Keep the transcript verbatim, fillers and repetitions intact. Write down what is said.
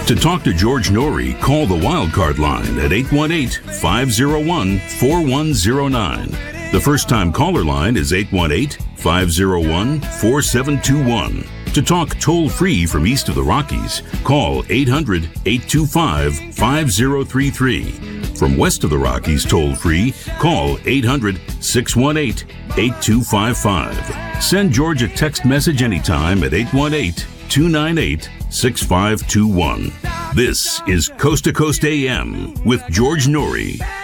To talk to George Noory, call the Wildcard line at eight one eight, five oh one, four one oh nine. The first-time caller line is eight one eight, five oh one, four seven two one. To talk toll-free from east of the Rockies, call eight hundred, eight two five, five oh three three. From west of the Rockies toll-free, call eight hundred, six one eight, eight two five five. Send George a text message anytime at eight one eight, two nine eight, six five two one. This is Coast to Coast A M with George Noory.